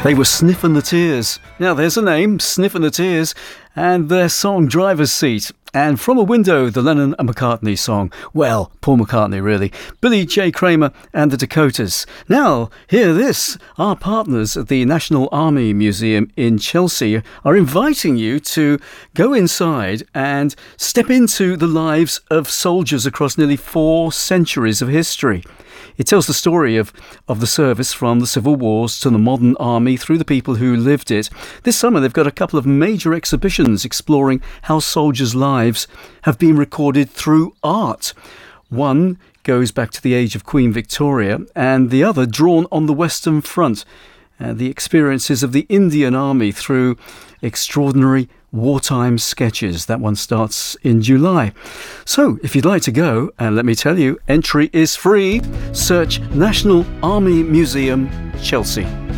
They were Sniffin' the Tears. Now there's a name, Sniffin' the Tears, and their song Driver's Seat. And From a Window, the Lennon and McCartney song. Well, Paul McCartney really. Billy J. Kramer and the Dakotas. Now, hear this. Our partners at the National Army Museum in Chelsea are inviting you to go inside and step into the lives of soldiers across nearly 4 centuries of history. It tells the story of the service from the Civil Wars to the modern army through the people who lived it. This summer they've got a couple of major exhibitions exploring how soldiers' lives have been recorded through art. One goes back to the age of Queen Victoria and the other drawn on the Western Front. The experiences of the Indian Army through extraordinary wartime sketches. That one starts in July. So, if you'd like to go, and let me tell you, entry is free. Search National Army Museum, Chelsea.